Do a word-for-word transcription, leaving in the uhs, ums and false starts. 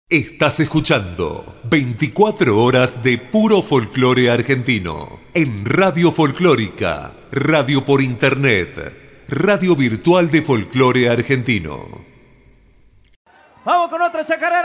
Estás escuchando veinticuatro horas de puro folclore argentino en Radio Folclórica, radio por internet, radio virtual de folclore argentino. Vamos con otra chacarera.